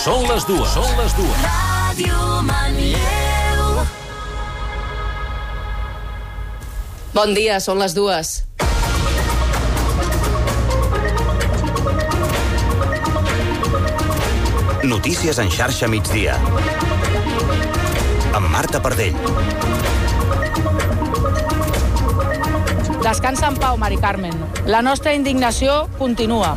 Són les dues. Ràdio Manlleu. Bon dia, són les dues. Notícies en xarxa migdia. Amb Marta Pardell. Descansa en pau, Mari Carmen. La nostra indignació continua.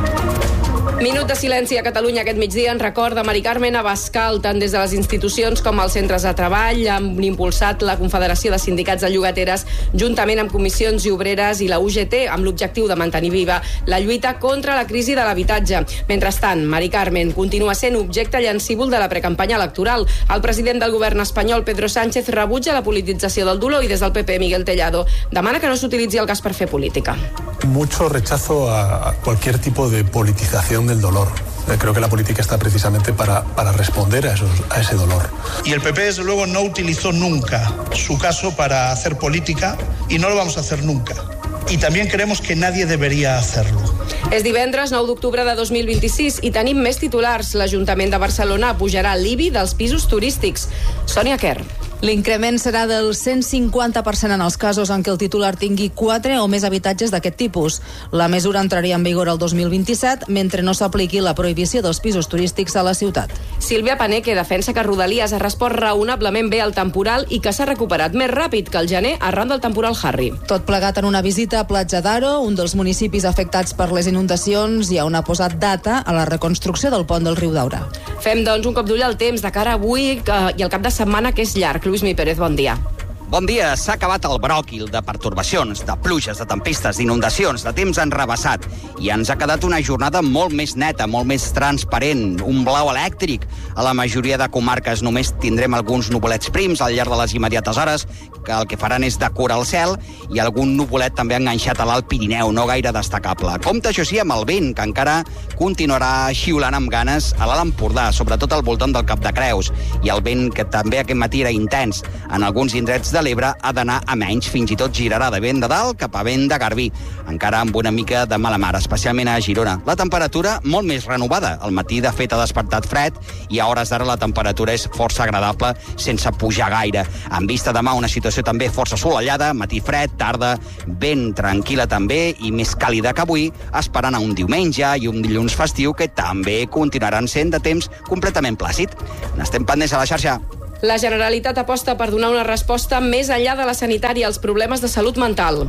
Minut de silenci a Catalunya aquest migdia en record de Mari Carmen Abascal. Tant des de les institucions com els centres de treball han impulsat la Confederació de Sindicats de Llogateres juntament amb comissions i obreres i la UGT amb l'objectiu de mantenir viva la lluita contra la crisi de l'habitatge. Mentrestant, Mari Carmen continua sent objecte llancívol de la precampanya electoral. El president del govern espanyol, Pedro Sánchez, rebutja la politització del dolor i des del PP, Miguel Tellado, demana que no s'utilitzi el cas per fer política. Mucho rechazo a cualquier tipo de politización del dolor. Creo que la política está precisamente para responder a ese dolor. Y el PP, desde luego, no utilizó nunca su caso para hacer política y no lo vamos a hacer nunca. Y también creemos que nadie debería hacerlo. És divendres 9 d'octubre de 2026 i tenim més titulars. L'Ajuntament de Barcelona pujarà l'IBI dels pisos turístics. Sònia Quer. L'increment serà del 150% en els casos en què el titular tingui 4 o més habitatges d'aquest tipus. La mesura entraria en vigor el 2027 mentre no s'apliqui la prohibició dels pisos turístics a la ciutat. Sílvia Paneque defensa que Rodalies ha respost raonablement bé al temporal i que s'ha recuperat més ràpid que el gener arran del temporal Harry. Tot plegat en una visita a Platja d'Aro, un dels municipis afectats per les inundacions, i on ha posat data a la reconstrucció del pont del riu Daura. Fem, doncs, un cop d'ull al temps de cara a avui i el cap de setmana, que és llarg. Lluís Mi Pérez, bon dia. Bon dia. S'ha acabat el bròquil de pertorbacions, de pluges, de tempestes, d'inundacions, de temps enrevessat. I ens ha quedat una jornada molt més neta, molt més transparent, un blau elèctric. A la majoria de comarques només tindrem alguns nuvolets prims al llarg de les immediates hores, que el que faran és decorar el cel, i algun nuvolet també enganxat a l'Alt Pirineu, no gaire destacable. Compte, això sí, amb el vent, que encara continuarà xiulant amb ganes a l'Alt Empordà, sobretot al voltant del Cap de Creus. I el vent, que també aquest matí era intens en alguns indrets de l'Ebre, ha d'anar a menys, fins i tot girarà de vent de dalt cap a vent de Garbí, encara amb una mica de mala mar, especialment a Girona. La temperatura molt més renovada. Al matí, de fet, ha despertat fred i a hores d'ara la temperatura és força agradable, sense pujar gaire. En vista demà, una situació també força assolellada, matí fred, tarda ben tranquil·la també i més càlida que avui, esperant a un diumenge i un dilluns festiu que també continuaran sent de temps completament plàcid. N'estem pendents a la xarxa. La Generalitat aposta per donar una resposta més enllà de la sanitària als problemes de salut mental.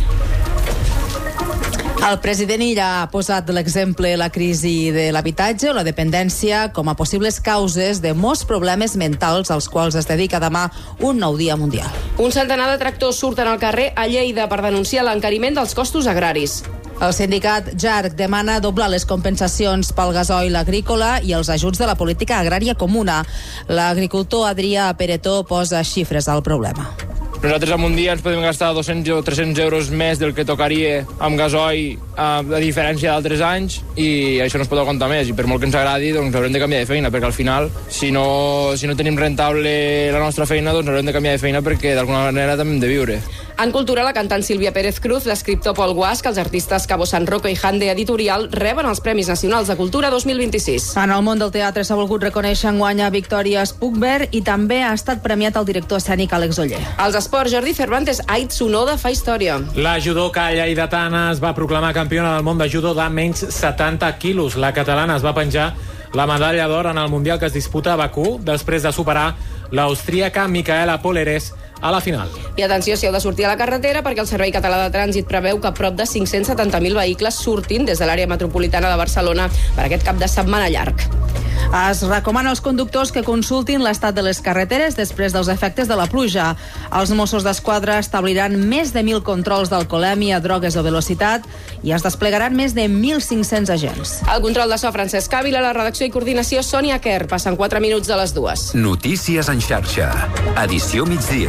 El president Illa ha posat l'exemple la crisi de l'habitatge o la dependència com a possibles causes de molts problemes mentals als quals es dedica demà un nou dia mundial. Un centenar de tractors surten al carrer a Lleida per denunciar l'encariment dels costos agraris. El sindicat JARC demana doblar les compensacions pel gasoil agrícola i els ajuts de la política agrària comuna. L'agricultor Adrià Peretó posa xifres al problema. Nosaltres en un dia ens podem gastar 200 o 300 euros més del que tocaria amb gasoil a diferència d'altres anys, i això no es pot aguantar més, i per molt que ens agradi doncs haurem de canviar de feina, perquè al final si no tenim rentable la nostra feina doncs haurem de canviar de feina perquè d'alguna manera també hem de viure. En cultura, la cantant Sílvia Pérez Cruz, l'escriptor Pol Guasc, els artistes Cabo San Roque i Hande Editorial reben els Premis Nacionals de Cultura 2026. En el món del teatre s'ha volgut reconèixer enguany a Victòria Spuchberg i també ha estat premiat el director escènic Àlex Oller. Als esports, Jordi Cervantes, Ait Tsunoda fa història. La judoka lleidatana es va proclamar campiona del món de judo de menys 70 quilos. La catalana es va penjar la medalla d'or en el Mundial que es disputa a Bakú després de superar l'austríaca Micaela Poleres a la final. I atenció si heu de sortir a la carretera, perquè el Servei Català de Trànsit preveu que prop de 570.000 vehicles surtin des de l'àrea metropolitana de Barcelona per aquest cap de setmana llarg. Es recomana als conductors que consultin l'estat de les carreteres després dels efectes de la pluja. Els Mossos d'Esquadra establiran més de 1.000 controls d'alcoholèmia, drogues o velocitat i es desplegaran més de 1.500 agents. El control de so, Francesc Ávila, la redacció i coordinació, Sònia Quer. Passen 4 minuts de les 2. Notícies en xarxa. Edició migdia.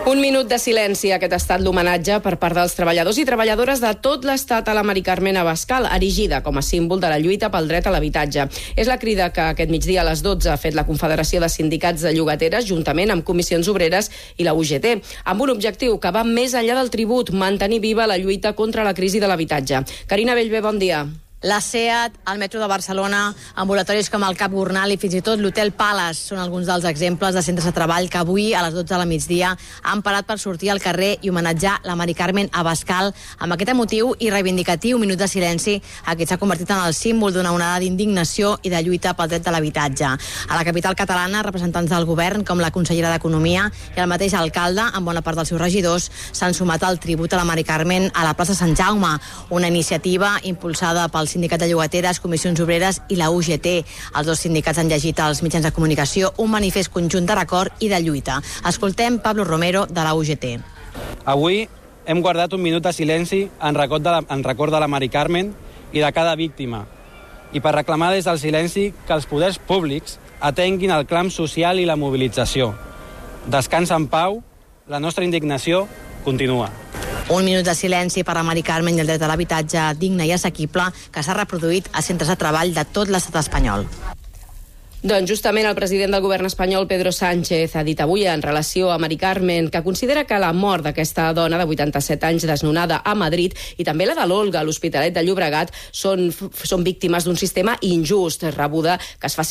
Un minut de silenci. Aquest ha estat l'homenatge per part dels treballadors i treballadores de tot l'estat a la Mari Carmen Abascal, erigida com a símbol de la lluita pel dret a l'habitatge. És la crida que aquest migdia a les 12 ha fet la Confederació de Sindicats de Llogateres, juntament amb Comissions Obreres i la UGT, amb un objectiu que va més enllà del tribut, mantenir viva la lluita contra la crisi de l'habitatge. Carina Bellver, bon dia. La SEAT, el metro de Barcelona, ambulatoris com el Cap Gornal i fins i tot l'Hotel Palace són alguns dels exemples de centres de treball que avui a les 12 de la migdia han parat per sortir al carrer i homenatjar la Mari Carmen Abascal amb aquest emotiu i reivindicatiu minut de silenci. Aquest s'ha convertit en el símbol d'una onada d'indignació i de lluita pel dret de l'habitatge. A la capital catalana, representants del govern com la consellera d'Economia i el mateix alcalde, amb bona part dels seus regidors, s'han sumat al tribut a la Mari Carmen a la plaça Sant Jaume, una iniciativa impulsada pel Sindicat de Llogateres, Comissions Obreres i la UGT. Els dos sindicats han llegit als mitjans de comunicació un manifest conjunt de record i de lluita. Escoltem Pablo Romero, de la UGT. Avui hem guardat un minut de silenci en record de la Mari Carmen i de cada víctima, i per reclamar des del silenci que els poders públics atenguin el clam social i la mobilització. Descansa en pau, la nostra indignació continua. Un minut de silenci per a Mari Carmen i el dret a l'habitatge digne i assequible que s'ha reproduït a centres de treball de tot l'estat espanyol. Doncs justament el president del govern espanyol, Pedro Sánchez, ha dit avui en relació a Mari Carmen que considera que la mort d'aquesta dona de 87 anys desnonada a Madrid i també la de l'Olga a l'Hospitalet de Llobregat són víctimes d'un sistema injust, rebutja que es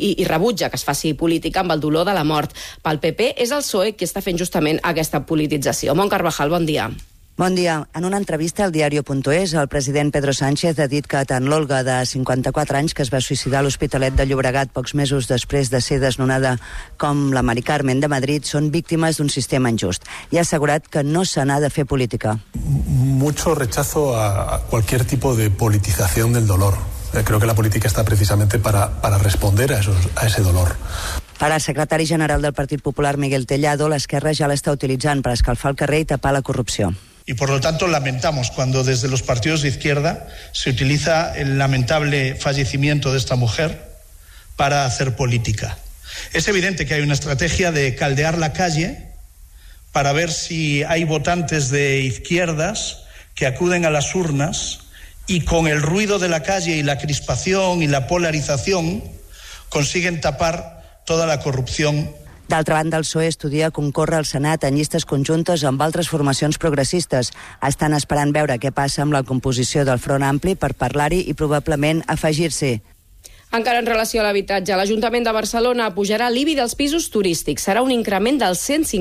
faci política amb el dolor de la mort. Pel PP és el PSOE qui està fent justament aquesta politització. Mont Carvajal, bon dia. Bon dia. En una entrevista al diario.es, el president Pedro Sánchez ha dit que tant l'Olga, de 54 anys, que es va suïcidar a l'Hospitalet de Llobregat pocs mesos després de ser desnonada, com la Mari Carmen de Madrid, són víctimes d'un sistema injust. I ha assegurat que no se n'ha de fer política. Mucho rechazo a cualquier tipo de politización del dolor. Creo que la política está precisamente para responder a ese dolor. Para el secretari general del Partit Popular, Miguel Tellado, l'esquerra ja l'està utilitzant per escalfar el carrer i tapar la corrupció. Y por lo tanto lamentamos cuando desde los partidos de izquierda se utiliza el lamentable fallecimiento de esta mujer para hacer política. Es evidente que hay una estrategia de caldear la calle para ver si hay votantes de izquierdas que acuden a las urnas y con el ruido de la calle y la crispación y la polarización consiguen tapar toda la corrupción. D'altra banda, el PSOE estudia concórrer al Senat en llistes conjuntes amb altres formacions progressistes. Estan esperant veure què passa amb la composició del Front Ampli per parlar-hi i probablement afegir-s'hi. Encara en relació a l'habitatge, l'Ajuntament de Barcelona pujarà l'IBI dels pisos turístics. Serà un increment del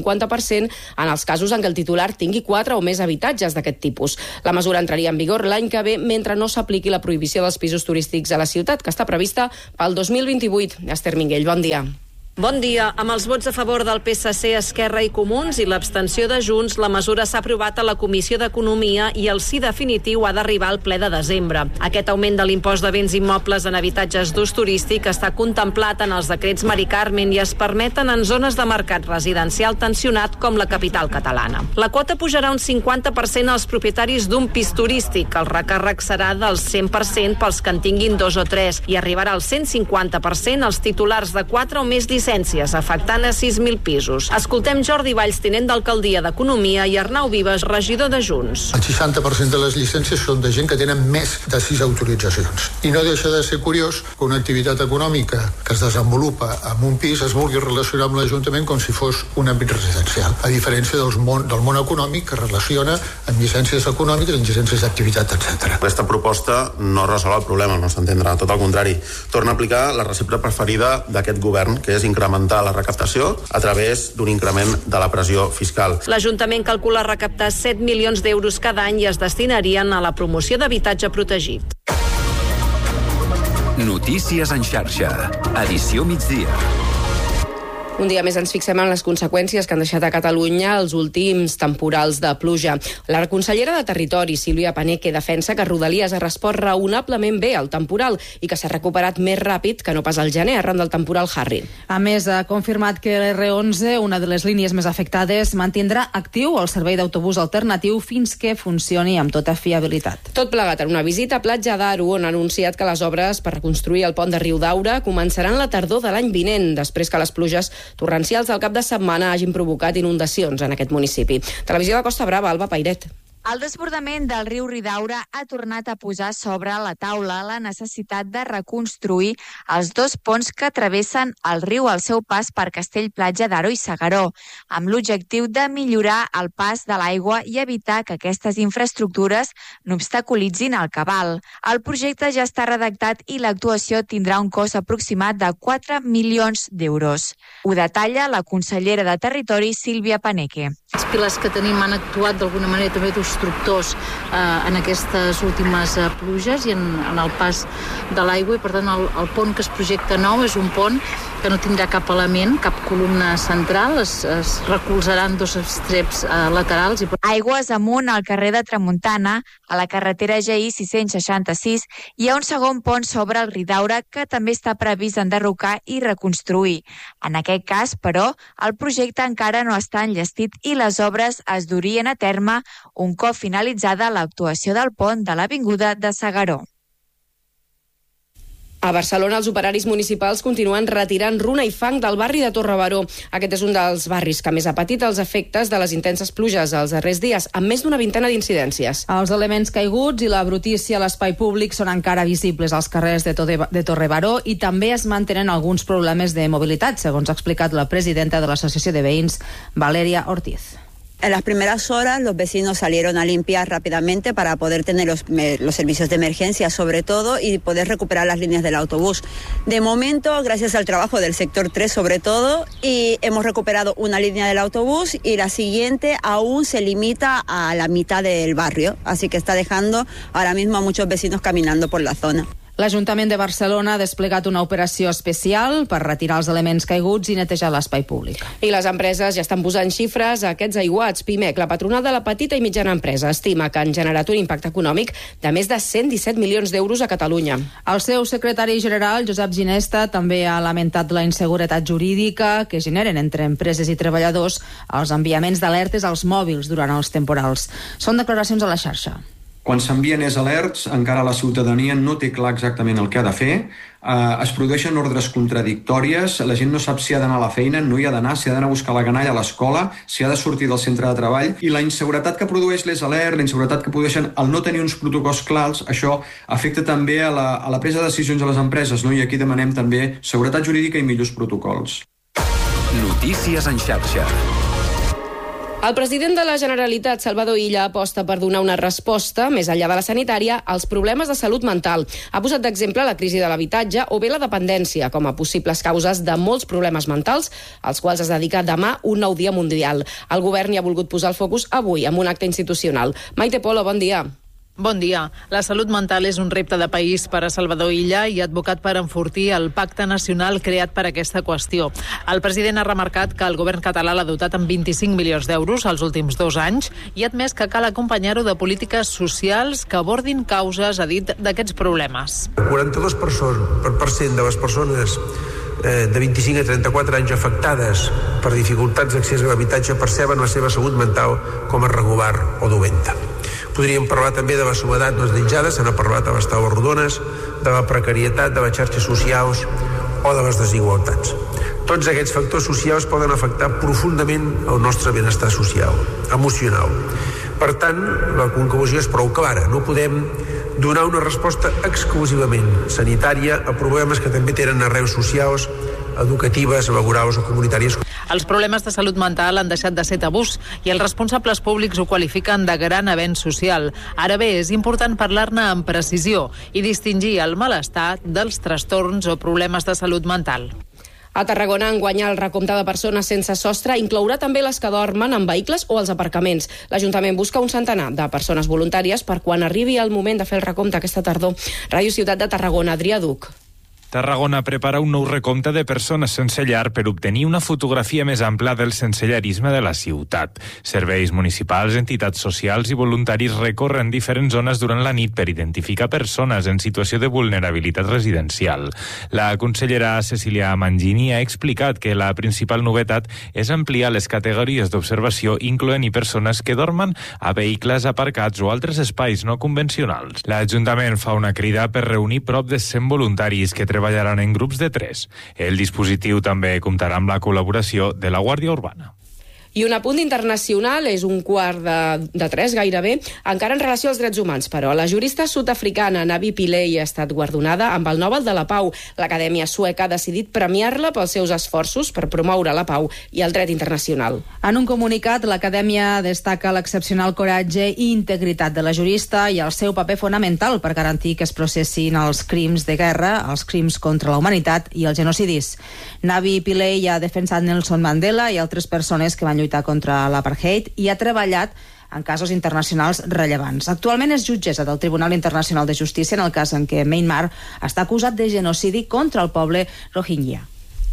150% en els casos en què el titular tingui 4 o més habitatges d'aquest tipus. La mesura entraria en vigor l'any que ve mentre no s'apliqui la prohibició dels pisos turístics a la ciutat, que està prevista pel 2028. Esther Minguell, bon dia. Bon dia. Amb els vots a favor del PSC, Esquerra i Comuns i l'abstenció de Junts, la mesura s'ha aprovat a la Comissió d'Economia i el sí definitiu ha d'arribar al ple de desembre. Aquest augment de l'impost de béns immobles en habitatges d'ús turístic està contemplat en els decrets Mari Carmen i es permeten en zones de mercat residencial tensionat com la capital catalana. La quota pujarà un 50% als propietaris d'un pis turístic. El recàrrec serà del 100% pels que en tinguin 2 o 3 i arribarà al 150% als titulars de 4 o més llicències, afectant a 6.000 pisos. Escoltem Jordi Valls, tinent d'Alcaldia d'Economia, i Arnau Vives, regidor de Junts. El 60% de les llicències són de gent que tenen més de 6 autoritzacions. I no deixa de ser curiós que una activitat econòmica que es desenvolupa en un pis es vulgui relacionar amb l'Ajuntament com si fos un àmbit residencial, a diferència del món econòmic que es relaciona amb llicències econòmiques, amb llicències d'activitat, etc. Aquesta proposta no resol el problema, al nostre entendre, tot el contrari. Torna a aplicar la recepta preferida d'aquest govern, que és incrementar la recaptació a través d'un increment de la pressió fiscal. L'Ajuntament calcula recaptar 7 milions d'euros cada any i es destinarien a la promoció d'habitatge protegit. Notícies en xarxa. Edició migdia. Un dia més ens fixem en les conseqüències que han deixat a Catalunya els últims temporals de pluja. La consellera de Territori, Sílvia Paneque, defensa que Rodalies ha respost raonablement bé al temporal i que s'ha recuperat més ràpid que no pas al gener arran del temporal Harry. A més, ha confirmat que l'R11, una de les línies més afectades, mantindrà actiu el servei d'autobús alternatiu fins que funcioni amb tota fiabilitat. Tot plegat en una visita a Platja d'Aro, on ha anunciat que les obres per reconstruir el pont de Riudaura començaran la tardor de l'any vinent, després que les pluges torrencials del cap de setmana hagin provocat inundacions en aquest municipi. Televisió de Costa Brava, Alba Pairet. El desbordament del riu Ridaura ha tornat a posar sobre la taula la necessitat de reconstruir els 2 ponts que travessen el riu al seu pas per Castell-Platja d'Aro i S'Agaró, amb l'objectiu de millorar el pas de l'aigua i evitar que aquestes infraestructures n'obstaculitzin el cabal. El projecte ja està redactat i l'actuació tindrà un cost aproximat de 4 milions d'euros. Ho detalla la consellera de Territori, Sílvia Paneque. Els pilars que tenim han actuat d'alguna manera també d'obstructors en aquestes últimes pluges i en el pas de l'aigua, i per tant el pont que es projecta nou és un pont que no tindrà cap element, cap columna central, es recolzaran 2 estreps laterals. Aigües amunt al carrer de Tramuntana, a la carretera GI 666, hi ha un segon pont sobre el Ridaura que també està previst enderrocar i reconstruir. En aquest cas, però, el projecte encara no està enllestit i les obres es durien a terme un cop finalitzada l'actuació del pont de l'Avinguda de S'Agaró. A Barcelona, els operaris municipals continuen retirant runa i fang del barri de Torre Baró. Aquest és un dels barris que més ha patit els efectes de les intenses pluges els darrers dies, amb més d'una vintena d'incidències. Els elements caiguts i la brutícia a l'espai públic són encara visibles als carrers de Torre Baró i també es mantenen alguns problemes de mobilitat, segons ha explicat la presidenta de l'Associació de Veïns, Valeria Ortiz. En las primeras horas los vecinos salieron a limpiar rápidamente para poder tener los servicios de emergencia sobre todo y poder recuperar las líneas del autobús. De momento, gracias al trabajo del sector 3 sobre todo, y hemos recuperado una línea del autobús y la siguiente aún se limita a la mitad del barrio, así que está dejando ahora mismo a muchos vecinos caminando por la zona. L'Ajuntament de Barcelona ha desplegat una operació especial per retirar els elements caiguts i netejar l'espai públic. I les empreses ja estan posant xifres a aquests aiguats. Pimec, la patronal de la petita i mitjana empresa, estima que han generat un impacte econòmic de més de 117 milions d'euros a Catalunya. El seu secretari general, Josep Ginesta, també ha lamentat la inseguretat jurídica que generen entre empreses i treballadors els enviaments d'alertes als mòbils durant els temporals. Són declaracions a la xarxa. Quan s'envien alerts, encara la ciutadania no té clar exactament el que ha de fer, es produeixen ordres contradictòries, la gent no sap si ha d'anar a la feina, no hi ha d'anar, si ha d'anar a buscar la canalla a l'escola, si ha de sortir del centre de treball, i la inseguretat que produeix les alerts, la inseguretat que produeixen el no tenir uns protocols clars, això afecta també a la presa de decisions a les empreses, no? I aquí demanem també seguretat jurídica i millors protocols. Notícies en xarxa. El president de la Generalitat, Salvador Illa, aposta per donar una resposta, més enllà de la sanitària, als problemes de salut mental. Ha posat d'exemple la crisi de l'habitatge o bé la dependència com a possibles causes de molts problemes mentals, als quals es dedica demà un nou dia mundial. El govern hi ha volgut posar el focus avui amb un acte institucional. Maite Polo, bon dia. Bon dia. La salut mental és un repte de país per a Salvador Illa i ha advocat per enfortir el pacte nacional creat per aquesta qüestió. El president ha remarcat que el govern català l'ha dotat amb 25 milions d'euros els últims 2 anys i ha admès que cal acompanyar-ho de polítiques socials que abordin causes, ha dit, d'aquests problemes. El 42% de les persones de 25 a 34 anys afectades per dificultats d'accés a l'habitatge perceben la seva salut mental com a regular o dolenta. Podríem parlar també de la soledat no desitjada, se n'ha parlat a les taules rodones, de la precarietat, de les xarxes socials o de les desigualtats. Tots aquests factors socials poden afectar profundament el nostre benestar social, emocional. Per tant, la conclusió és prou clara. No podem donar una resposta exclusivament sanitària a problemes que també tenen arrels socials, educatives, laborals o comunitàries. Els problemes de salut mental han deixat de ser tabús i els responsables públics ho qualifiquen de gran avenç social. Ara bé, és important parlar-ne amb precisió i distingir el malestar dels trastorns o problemes de salut mental. A Tarragona, enguany el recompte de persones sense sostre inclourà també les que dormen en vehicles o als aparcaments. L'Ajuntament busca un centenar de persones voluntàries per quan arribi el moment de fer el recompte aquesta tardor. Ràdio Ciutat de Tarragona, Adrià Duc. Tarragona prepara un nou recompte de persones sense llar per obtenir una fotografia més ampla del sensellarisme de la ciutat. Serveis municipals, entitats socials i voluntaris recorren diferents zones durant la nit per identificar persones en situació de vulnerabilitat residencial. La consellera Cecília Mangini ha explicat que la principal novetat és ampliar les categories d'observació, incloent-hi persones que dormen a vehicles aparcats o altres espais no convencionals. L'Ajuntament fa una crida per reunir prop de 100 voluntaris que treballen treballaran en grups de 3. El dispositiu també comptarà amb la col·laboració de la Guàrdia Urbana. I un apunt internacional, és un quart de 3 gairebé, encara en relació als drets humans, però la jurista sud-africana Navi Pillay ha estat guardonada amb el Nobel de la Pau. L'Acadèmia Sueca ha decidit premiar-la pels seus esforços per promoure la pau i el dret internacional. En un comunicat, l'Acadèmia destaca l'excepcional coratge i integritat de la jurista i el seu paper fonamental per garantir que es processin els crims de guerra, els crims contra la humanitat i els genocidis. Navi Pillay ha defensat Nelson Mandela i altres persones que van lluitar contra l'apartheid i ha treballat en casos internacionals rellevants. Actualment és jutgessa del Tribunal Internacional de Justícia en el cas en què Myanmar està acusat de genocidi contra el poble rohingya.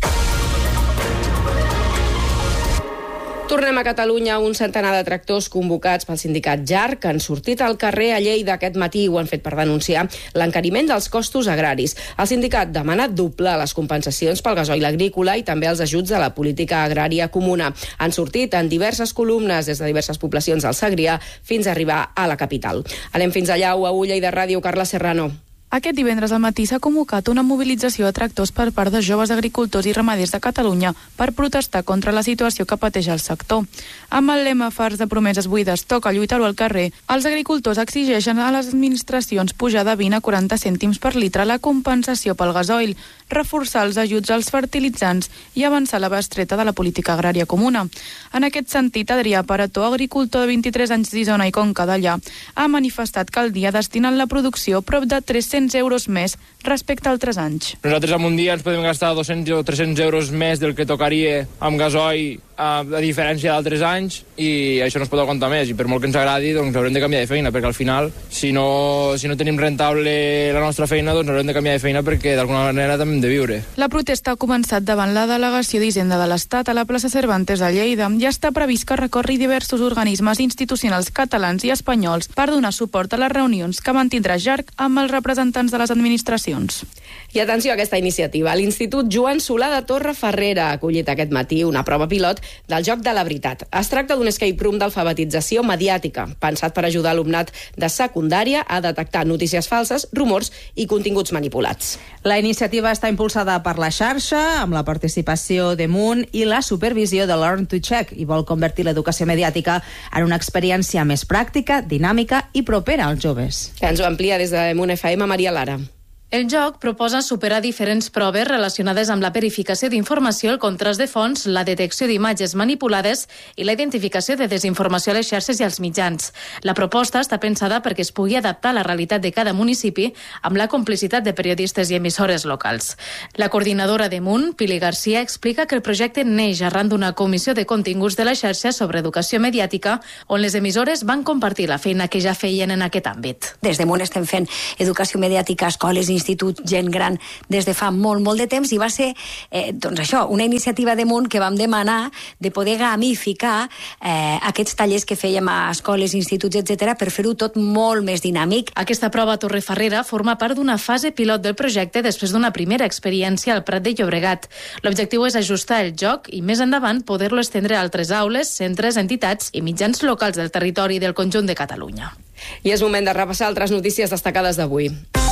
Tornem a Catalunya. Un centenar de tractors convocats pel sindicat JARC han sortit al carrer a Lleida aquest matí i ho han fet per denunciar l'encariment dels costos agraris. El sindicat demana doblar les compensacions pel gasoil agrícola i també els ajuts de la política agrària comuna. Han sortit en diverses columnes des de diverses poblacions del Segrià fins a arribar a la capital. Anem fins allà, a Lleida Ràdio, Carla Serrano. Aquest divendres al matí s'ha convocat una mobilització de tractors per part de joves agricultors i ramaders de Catalunya per protestar contra la situació que pateix el sector. Amb el lema Fars de promeses buides, toca lluitar-ho al carrer, els agricultors exigeixen a les administracions pujar de 20 a 40 cèntims per litre la compensació pel gasoil, reforçar els ajuts als fertilitzants i avançar la bestreta de la política agrària comuna. En aquest sentit, Adrià Parató, agricultor de 23 anys d'Isona i Conca d'Allà, ha manifestat que al dia destinen la producció prop de 300 euros més respecte a altres anys. Nosaltres en un dia ens podem gastar 200 o 300 euros més del que tocaria amb gasoil a diferència d'altres anys i això no es pot aguantar més i per molt que ens agradi doncs haurem de canviar de feina perquè al final si no tenim rentable la nostra feina doncs haurem de canviar de feina perquè d'alguna manera també hem de viure. La protesta ha començat davant la delegació d'Hisenda de l'Estat a la plaça Cervantes de Lleida i està previst que recorri diversos organismes institucionals catalans i espanyols per donar suport a les reunions que mantindrà JARC amb els representants de les administracions. I atenció a aquesta iniciativa. L'Institut Joan Solà de Torrefarrera ha acollit aquest matí una prova pilot del joc de la veritat. Es tracta d'un escape room d'alfabetització mediàtica, pensat per ajudar l'alumnat de secundària a detectar notícies falses, rumors i continguts manipulats. La iniciativa està impulsada per la xarxa, amb la participació de Munt i la supervisió de Learn to Check, i vol convertir l'educació mediàtica en una experiència més pràctica, dinàmica i propera als joves. Ens ho amplia des de Munt FM, Maria Lara. El joc proposa superar diferents proves relacionades amb la verificació d'informació, el contrast de fonts, la detecció d'imatges manipulades i la identificació de desinformació a les xarxes i als mitjans. La proposta està pensada perquè es pugui adaptar a la realitat de cada municipi amb la complicitat de periodistes i emissores locals. La coordinadora de Munt, Pili Garcia, explica que el projecte neix arran d'una comissió de continguts de la xarxa sobre educació mediàtica on les emissores van compartir la feina que ja feien en aquest àmbit. Des de Munt estem fent educació mediàtica a escoles i institut, gent gran, des de fa molt de temps i va ser, doncs això, una iniciativa de Munt que vam demanar de poder gamificar aquests tallers que fèiem a escoles, instituts, etc., per fer-ho tot molt més dinàmic. Aquesta prova a Torrefarrera forma part d'una fase pilot del projecte després d'una primera experiència al Prat de Llobregat. L'objectiu és ajustar el joc i més endavant poder-lo estendre a altres aules, centres, entitats i mitjans locals del territori del conjunt de Catalunya. I és moment de repassar altres notícies destacades d'avui.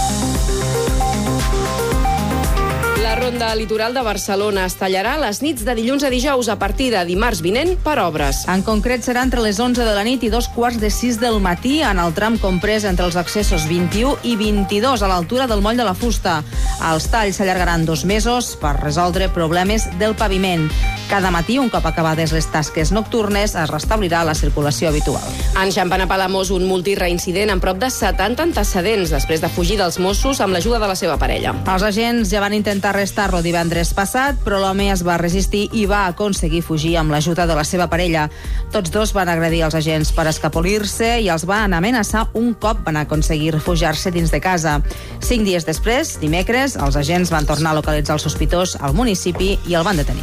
La ronda litoral de Barcelona es tallarà les nits de dilluns a dijous a partir de dimarts vinent per obres. En concret serà entre les 11 de la nit i 2:45 del matí en el tram comprès entre els accessos 21 i 22 a l'altura del moll de la Fusta. Els talls s'allargaran 2 mesos per resoldre problemes del paviment. Cada matí, un cop acabades les tasques nocturnes, es restablirà la circulació habitual. En Xampana a Palamós, un multireincident amb prop de 70 antecedents després de fugir dels Mossos amb l'ajuda de la seva parella. Els agents ja van intentar arrestar-lo divendres passat, però l'home es va resistir i va aconseguir fugir amb l'ajuda de la seva parella. Tots dos van agredir els agents per escapolir-se i els van amenaçar un cop van aconseguir refugiar-se dins de casa. 5 dies després, dimecres, els agents van tornar a localitzar el sospitós al municipi i el van detenir.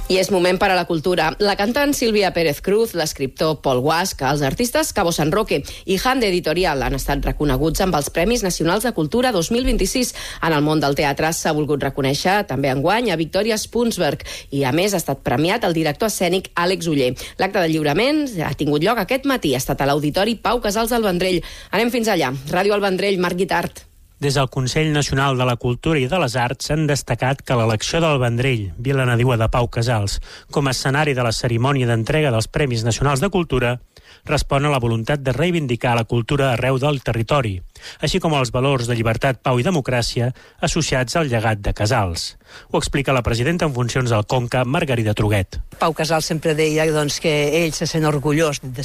I és moment per a la cultura. La cantant Sílvia Pérez Cruz, l'escriptor Paul Guasc, els artistes Cabo San Roque i Hande Editorial han estat reconeguts amb els Premis Nacionals de Cultura 2026. En el món del teatre s'ha volgut reconèixer també enguany a Victoria Spunsberg i, a més, ha estat premiat el director escènic Àlex Oller. L'acte de lliurament ha tingut lloc aquest matí. Ha estat a l'Auditori Pau Casals al Vendrell. Anem fins allà. Ràdio al Vendrell, Marc Guitart. Des del Consell Nacional de la Cultura i de les Arts s'han destacat que l'elecció del Vendrell, vila nadiua de Pau Casals, com a escenari de la cerimònia d'entrega dels Premis Nacionals de Cultura, respon a la voluntat de reivindicar la cultura arreu del territori, així com els valors de llibertat, pau i democràcia associats al llegat de Casals. Ho explica la presidenta en funcions del Conca, Margarida Truguet. Pau Casals sempre deia que ell se sent orgullós de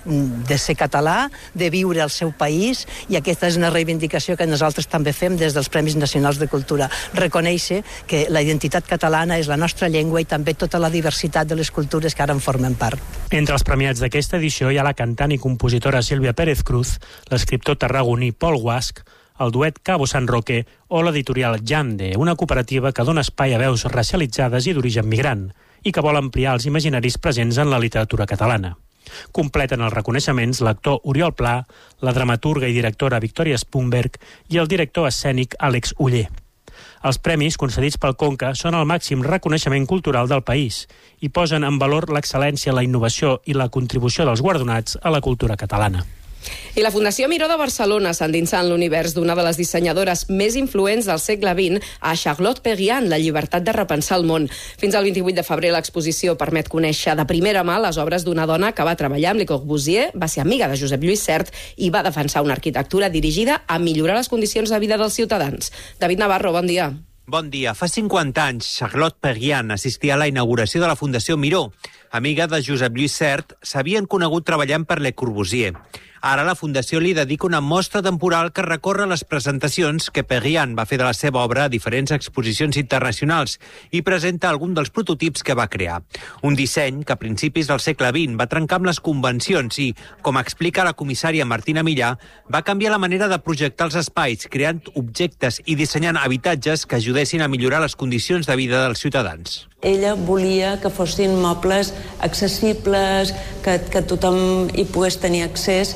ser català, de viure al seu país, i aquesta és una reivindicació que nosaltres també fem des dels Premis Nacionals de Cultura. Reconèixer que la identitat catalana és la nostra llengua i també tota la diversitat de les cultures que ara en formen part. Entre els premiats d'aquesta edició hi ha la cantant i compositora Sílvia Pérez Cruz, l'escriptor tarragoní Paul Guasc, el duet Cabo San Roque o l'editorial Jande, una cooperativa que dona espai a veus racialitzades i d'origen migrant i que vol ampliar els imaginaris presents en la literatura catalana. Completen els reconeixements l'actor Oriol Pla, la dramaturga i directora Victoria Spunsberg i el director escènic Àlex Oller. Els premis concedits pel Conca són el màxim reconeixement cultural del país i posen en valor l'excel·lència, la innovació i la contribució dels guardonats a la cultura catalana. I la Fundació Miró de Barcelona s'endinsa en l'univers d'una de les dissenyadores més influents del segle XX, a Charlotte Perriand, la llibertat de repensar el món. Fins al 28 de febrer l'exposició permet conèixer de primera mà les obres d'una dona que va treballar amb Le Corbusier, va ser amiga de Josep Lluís Sert i va defensar una arquitectura dirigida a millorar les condicions de vida dels ciutadans. David Navarro, bon dia. Bon dia. Fa 50 anys, Charlotte Perriand assistia a la inauguració de la Fundació Miró. Amiga de Josep Lluís Sert, s'havien conegut treballant per Le Corbusier. Ara la Fundació li dedica una mostra temporal que recorre les presentacions que Perriand va fer de la seva obra a diferents exposicions internacionals i presenta algun dels prototips que va crear. Un disseny que a principis del segle XX va trencar amb les convencions i, com explica la comissària Martina Millà, va canviar la manera de projectar els espais, creant objectes i dissenyant habitatges que ajudessin a millorar les condicions de vida dels ciutadans. Ella volia que fossin mobles accessibles, que tothom hi pogués tenir accés,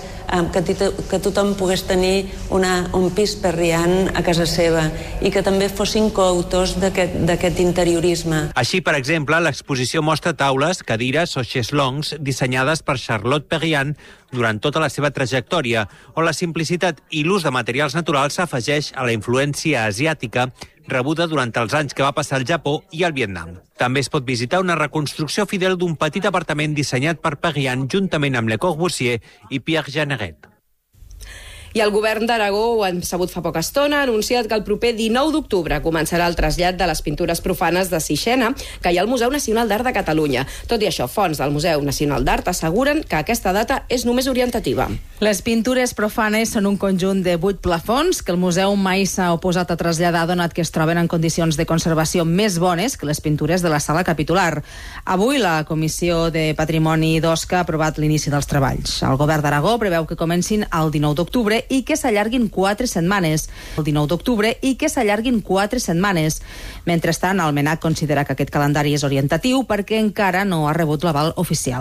que tothom pogués tenir un pis Perriand a casa seva i que també fossin coautors d'aquest interiorisme. Així, per exemple, l'exposició mostra taules, cadires o xeslongs dissenyades per Charlotte Perriand durant tota la seva trajectòria, on la simplicitat i l'ús de materials naturals s'afegeix a la influència asiàtica rebuda durant els anys que va passar al Japó i al Vietnam. També es pot visitar una reconstrucció fidel d'un petit apartament dissenyat per Perriand juntament amb Le Corbusier i Pierre Jeanneret. I el govern d'Aragó, ho hem sabut fa poca estona, ha anunciat que el proper 19 d'octubre començarà el trasllat de les pintures profanes de Sixena, que hi ha al Museu Nacional d'Art de Catalunya. Tot i això, fonts del Museu Nacional d'Art asseguren que aquesta data és només orientativa. Les pintures profanes són un conjunt de 8 plafons que el museu mai s'ha oposat a traslladar, donat que es troben en condicions de conservació més bones que les pintures de la sala capitular. Avui la Comissió de Patrimoni d'Osca ha aprovat l'inici dels treballs. El govern d'Aragó preveu que comencin el 19 d'octubre i que s'allarguin 4 setmanes. El 19 d'octubre i que s'allarguin 4 setmanes. Mentrestant, el MENAC considera que aquest calendari és orientatiu perquè encara no ha rebut l'aval oficial.